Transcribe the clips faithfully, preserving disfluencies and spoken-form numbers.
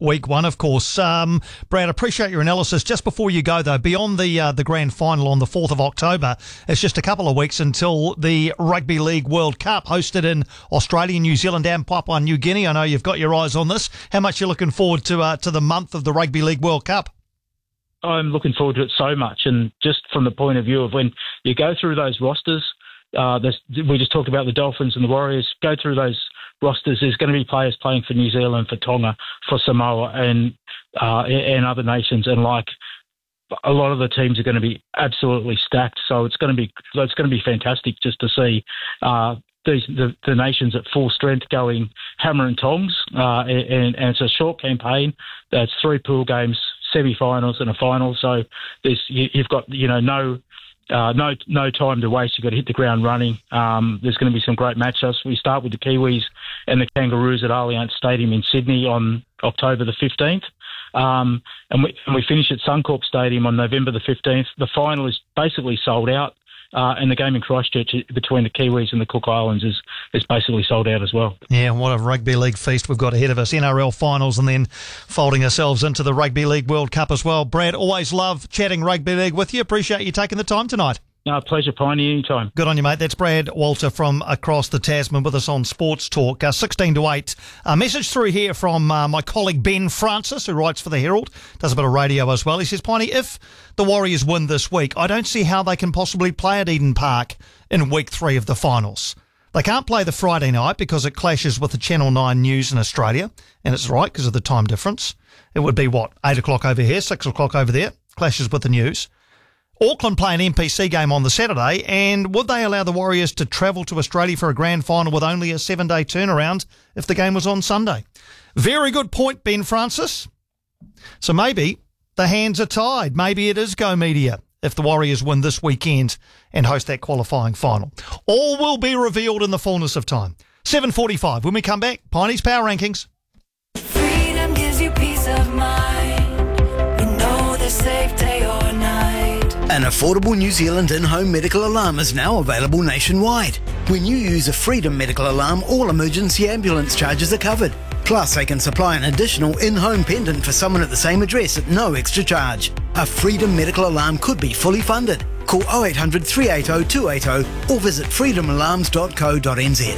week one, of course. Um, Brad, appreciate your analysis. Just before you go, though, beyond the uh, the grand final on the fourth of October, it's just a couple of weeks until the Rugby League World Cup hosted in Australia, New Zealand and Papua New Guinea. I know you've got your eyes on this. How much are you looking forward to uh, to the month of the Rugby League World Cup? I'm looking forward to it so much. And just from the point of view of when you go through those rosters, uh, we just talked about the Dolphins and the Warriors, go through those rosters, there's going to be players playing for New Zealand, for Tonga, for Samoa and uh, and other nations. And like a lot of the teams are going to be absolutely stacked. So it's going to be it's going to be fantastic just to see uh, these the, the nations at full strength going hammer and tongs. Uh, and, and it's a short campaign. That's three pool games, semi-finals and a final. So there's you, you've got you know no. Uh, no no time to waste. You've got to hit the ground running. Um, there's going to be some great matchups. We start with the Kiwis and the Kangaroos at Allianz Stadium in Sydney on October the fifteenth. Um, and, we, and we finish at Suncorp Stadium on November the fifteenth. The final is basically sold out. Uh, and the game in Christchurch between the Kiwis and the Cook Islands is, is basically sold out as well. Yeah, what a rugby league feast we've got ahead of us. N R L finals and then folding ourselves into the Rugby League World Cup as well. Brad, always love chatting rugby league with you. Appreciate you taking the time tonight. No, pleasure, Piney, anytime. Good on you, mate. That's Brad Walter from across the Tasman with us on Sports Talk. Uh, sixteen to eight. A message through here from uh, my colleague Ben Francis, who writes for the Herald, does a bit of radio as well. He says, Piney, if the Warriors win this week, I don't see how they can possibly play at Eden Park in week three of the finals. They can't play the Friday night because it clashes with the Channel nine news in Australia, and it's right because of the time difference. It would be, what, eight o'clock over here, six o'clock over there, clashes with the news. Auckland play an N P C game on the Saturday, and would they allow the Warriors to travel to Australia for a grand final with only a seven-day turnaround if the game was on Sunday? Very good point, Ben Francis. So maybe the hands are tied. Maybe it is Go Media if the Warriors win this weekend and host that qualifying final. All will be revealed in the fullness of time. seven forty-five. When we come back, Piney's Power Rankings. Freedom gives you peace of mind. You know the safe day or night. An affordable New Zealand in-home medical alarm is now available nationwide. When you use a Freedom medical alarm, all emergency ambulance charges are covered. Plus, they can supply an additional in-home pendant for someone at the same address at no extra charge. A Freedom medical alarm could be fully funded. Call oh eight hundred, three eight oh, two eight oh or visit freedom alarms dot co dot n z.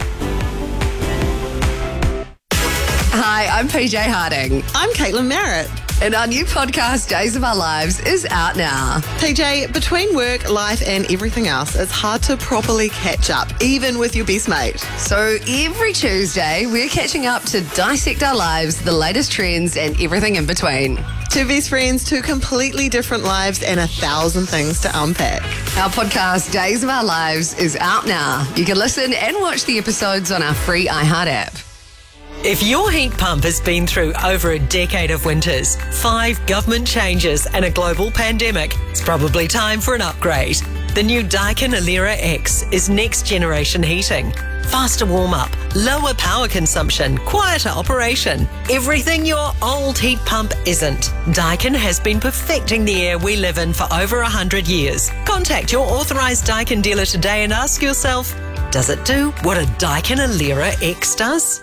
Hi, I'm P J Harding. I'm Caitlin Merritt. And our new podcast, Days of Our Lives, is out now. P J, between work, life and everything else, it's hard to properly catch up, even with your best mate. So every Tuesday, we're catching up to dissect our lives, the latest trends and everything in between. Two best friends, two completely different lives and a thousand things to unpack. Our podcast, Days of Our Lives, is out now. You can listen and watch the episodes on our free iHeart app. If your heat pump has been through over a decade of winters, five government changes and a global pandemic, it's probably time for an upgrade. The new Daikin Alera X is next generation heating. Faster warm-up, lower power consumption, quieter operation. Everything your old heat pump isn't. Daikin has been perfecting the air we live in for over one hundred years. Contact your authorised Daikin dealer today and ask yourself, does it do what a Daikin Alera X does?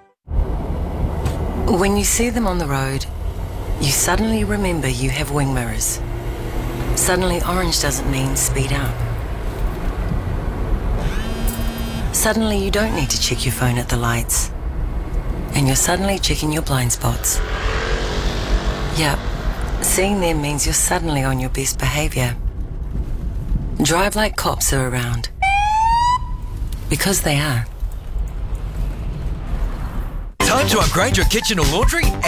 When you see them on the road, you suddenly remember you have wing mirrors. Suddenly orange doesn't mean speed up. Suddenly you don't need to check your phone at the lights. And you're suddenly checking your blind spots. Yep, seeing them means you're suddenly on your best behaviour. Drive like cops are around. Because they are. Time to upgrade your kitchen or laundry